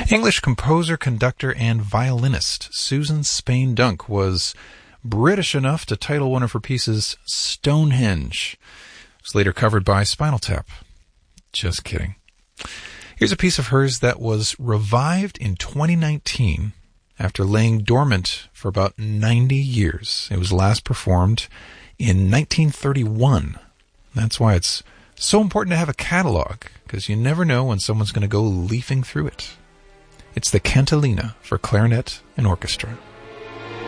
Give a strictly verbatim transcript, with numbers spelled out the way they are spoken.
English composer, conductor, and violinist Susan Spain Dunk was British enough to title one of her pieces Stonehenge. It was later covered by Spinal Tap. Just kidding. Here's a piece of hers that was revived in twenty nineteen after laying dormant for about ninety years. It was last performed in nineteen thirty-one. That's why it's so important to have a catalog, because you never know when someone's going to go leafing through it. It's the Cantilena for clarinet and orchestra.